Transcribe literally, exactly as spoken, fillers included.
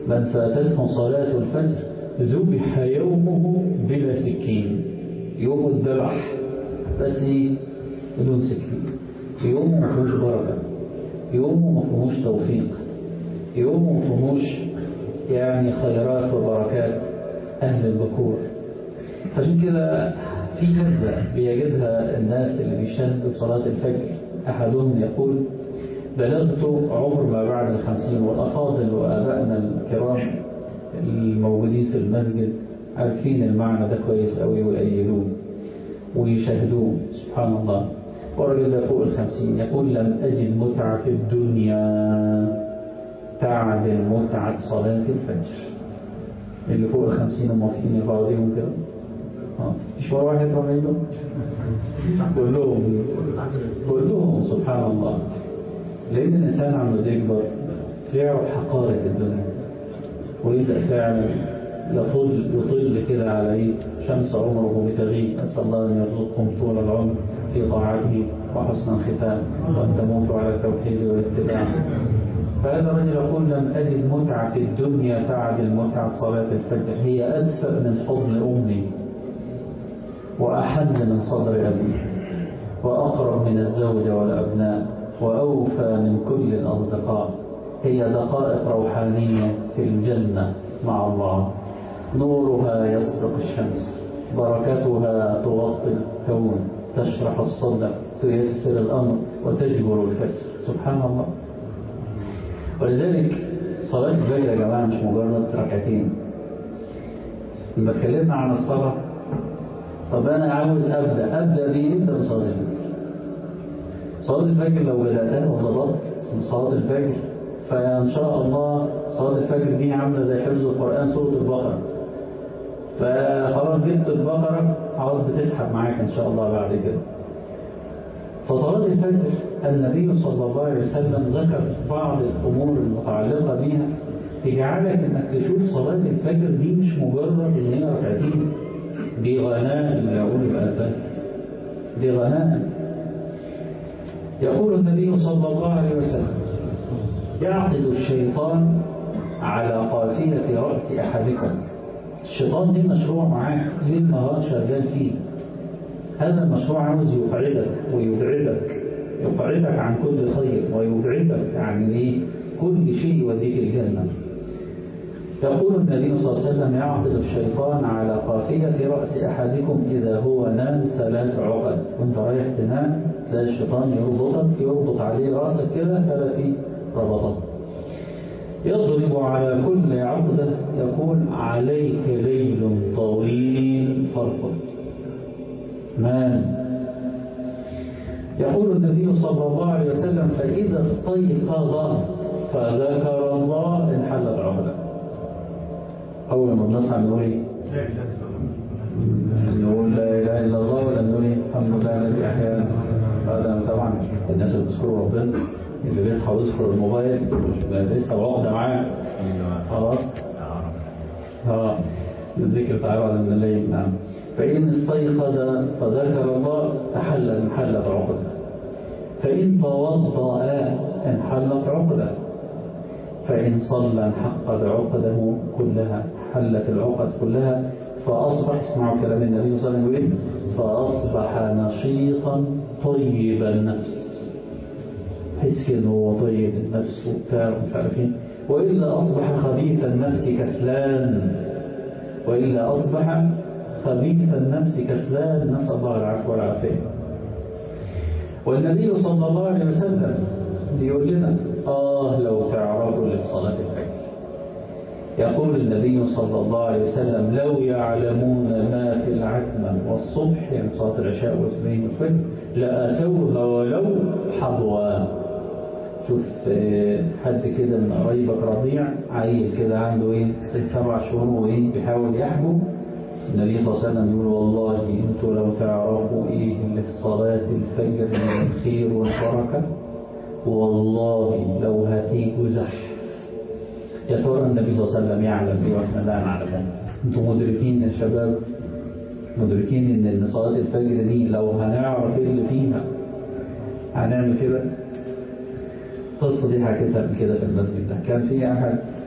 من فاتته صلاة الفجر ذبح يومه بلا سكين. يوم الذبح بس بدون سكين. يومه ما فيهوش بركة، يومه ما فيهوش توفيق، يومه ما فيهوش يعني خيرات وبركات أهل البكور. عشان كده في لذة بيجدها الناس اللي بيشاهدوا صلاة الفجر. أحدهم يقول: بلغت عمر ما بعد الخمسين، والأفاضل وآبائنا الكرام الموجودين في المسجد عارفين المعنى ده كويس قوي ويأيدوه ويشاهدوه. سبحان الله. ورجل ده فوق الخمسين يقول: لم أجد متعة في الدنيا تعدل متعة صلاة الفجر. اللي فوق الخمسين موافقين بعضهم كده؟ اه مش هو واحد رهيبه؟ كلهم كلهم سبحان الله. لأن الإنسان عم يكبر يعرف حقارة الدنيا ويبدأ فعلا يطل يطل كده على ايه شمس عمره بتغيب. أسأل الله أن يرزقكم طول العمر في طاعته وحسن الختام، وأن تموتوا على التوحيد والاتباع. فهذا الرجل يقول: لم أجد متعة في الدنيا تعدل متعة صلاة الفجر. هي أدفأ من حضن أمي، وأحن من صدر أبي، وأقرب من الزوجة والأبناء، وأوفى من كل الأصدقاء. هي دقائق روحانية في الجنة مع الله. نورها يسبق الشمس، بركتها تغطي الكون، تشرح الصدر، تيسر الأمر، وتجبر الكسر. سبحان الله. ولذلك صلاة الفجر يا جماعة مش مجرد ركعتين. لما اتكلمنا عن الصلاة، طب أنا عاوز أبدأ أبدأ بيه أبدأ بصلاة الفجر. صلاة الفجر لو بدأتها وضبطت صلاة الفجر فإن شاء الله صلاة الفجر دي عاملة زي حفظ القرآن سورة البقرة. فخلاص جبت البقرة عاوز بتسحب معاك إن شاء الله بعد كده. فصلاة الفجر النبي صلى الله عليه وسلم ذكر بعض الأمور المتعلقة بها تجعلك إنك تشوف صلاة الفجر دي مش مجرد إن هي ركعتين، دي غناء اللي يقول الألبان، دي غناء. يقول النبي صلى الله عليه وسلم: يعقد الشيطان على قافية رأس أحدكم. الشيطان دي مشروع معاك ليل نهار شغال فيه. هذا المشروع عاوز يقعدك ويبعدك، يقعدك عن كل خير ويبعدك عن ايه كل شيء يوديك الجنة. يقول النبي صلى الله عليه وسلم: يعقد الشيطان على قافية رأس أحدكم إذا هو نام ثلاث عقد. وانت رايح تنام تلاقي الشيطان يربطك، يربط عليه رأسك كده ثلاث ربطات، يضرب على كل عقدة يقول: عليك ليل طويل فارقد. نام. يقول النبي صلى الله عليه وسلم: فإذا استيقظ فذكر الله انحلت عقدة. أول ما بنصحى نقول إيه؟ نقول لا إله إلا الله، ولا نقول إيه؟ الحمد لله الذي أحيانا. هذا طبعا الناس اللي بتذكروا ربنا، اللي بيصحى ويذكر الموبايل لسه عقدة معاه خلاص. اه الذكر تعالى من الليل. نعم. فإن استيقظ فذكر الله تحل انحلت عقدة، فإن توضأ انحلت عقدة، فإن صلى انحقد عقده كلها، حلت العقد كلها. فأصبح، اسمعوا كلام النبي صلى الله عليه وسلم، فأصبح نشيطا طيب النفس. حس إنه هو طيب النفس وبتاع ومش عارف ايه. وإلا أصبح خبيث النفس كسلان، وإلا أصبح خبيث النفس كسلان. نسأل الله العفو والعافية. والنبي صلى الله عليه وسلم يقول لنا: آه لو تعرفوا لصلاة الفجر. يقول النبي صلى الله عليه وسلم: لو يعلمون ما في العتمة والصبح، يعني صلاة العشاء والفجر والفجر، لأتوها ولو حبوا. شوف حد كده من قرايبك رضيع عيل كده عنده ايه ست سبع شهور وايه بيحاول يحبو، النبي صلى الله عليه وسلم يقول: والله انتوا لو تعرفوا ايه اللي في صلاة الفجر من الخير والبركة، والله لو هتيجوا زحف. يا ترى النبي صلى الله عليه وسلم يعلم ايه واحنا لا نعلم؟ انتوا مدركين يا شباب، مدركين ان صلاة الفجر دي لو هنعرف ايه اللي فيها هنعمل كده؟ القصة دي حكيتها من كده في المسجد ده. كان في أحد